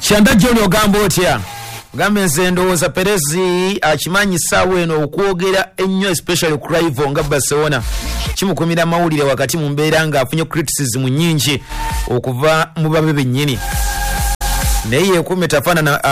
Chanda John ogamba otya gambe nze ndowooza Perezi akimanyi ssaawa eno okwogera ennyo especially ku Live nga Barcelona kimukumira mawulire wakati mu mbeera ng'afunye criticism nnyingi okuva mu babe bennyini naye yeekuume tafaanana